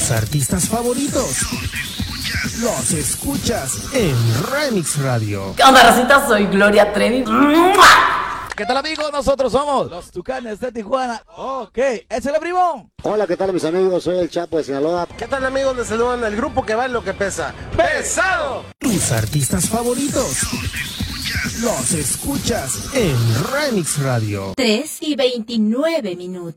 Tus artistas favoritos los escuchas en Remix Radio. ¿Qué onda, racita? Soy Gloria Trevi. ¿Qué tal, amigos? Nosotros somos los Tucanes de Tijuana. Ok, es el primo. Hola, ¿qué tal, mis amigos? Soy el Chapo de Sinaloa. ¿Qué tal, amigos? Les saludan el grupo que va en lo que pesa. ¡Pesado! Tus artistas favoritos los escuchas en Remix Radio. 3:29.